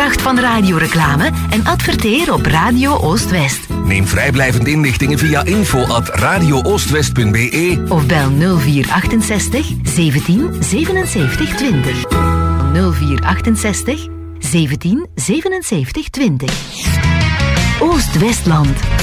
kracht van radioreclame en adverteer op Radio Oost-West. Neem vrijblijvend inlichtingen via info@radiooostwest.be Of bel 0468 17 77 20. 0468 17 77 20. Oost-Westland.